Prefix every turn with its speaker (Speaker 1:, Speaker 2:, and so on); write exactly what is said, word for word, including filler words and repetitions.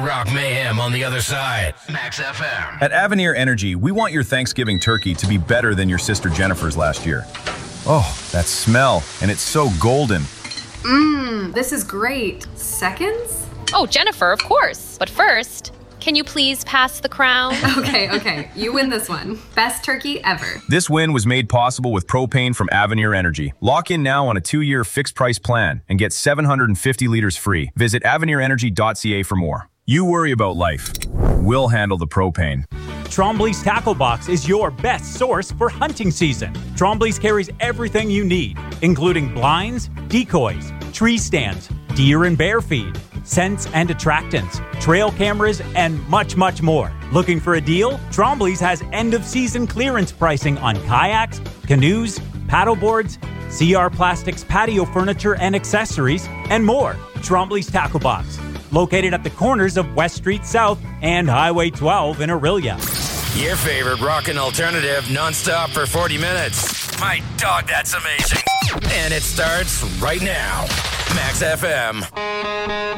Speaker 1: rock mayhem on the other side. Max F M.
Speaker 2: At Avenir Energy, we want your Thanksgiving turkey to be better than your sister Jennifer's last year. Oh, that smell, and it's so golden.
Speaker 3: Mmm, this is great. Seconds?
Speaker 4: Oh, Jennifer, of course. But first, can you please pass the crown?
Speaker 3: Okay, okay. You win this one. Best turkey ever.
Speaker 2: This win was made possible with propane from Avenir Energy. Lock in now on a two-year fixed-price plan and get seven hundred fifty liters free. Visit avenir energy dot c a for more. You worry about life. We'll handle the propane.
Speaker 5: Trombley's Tackle Box is your best source for hunting season. Trombley's carries everything you need, including blinds, decoys, tree stands, deer and bear feed, scents and attractants, trail cameras, and much, much more. Looking for a deal? Trombley's has end-of-season clearance pricing on kayaks, canoes, paddleboards, C R Plastics patio furniture and accessories, and more. Trombley's Tackle Box, located at the corners of West Street South and Highway twelve in Orillia.
Speaker 1: Your favorite rockin' alternative nonstop for forty minutes. My dog, that's amazing. And it starts right now. Max F M.